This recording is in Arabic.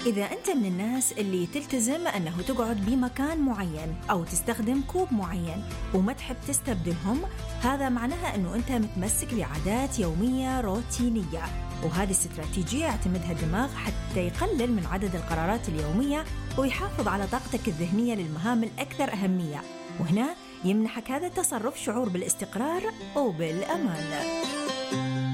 إذا أنت من الناس اللي تلتزم أنه تقعد بمكان معين أو تستخدم كوب معين وما تحب تستبدلهم، هذا معناها أنه أنت متمسك بعادات يومية روتينية، وهذه الاستراتيجية اعتمدها الدماغ حتى يقلل من عدد القرارات اليومية ويحافظ على طاقتك الذهنية للمهام الأكثر أهمية، وهنا يمنحك هذا التصرف شعور بالاستقرار وبالأمان.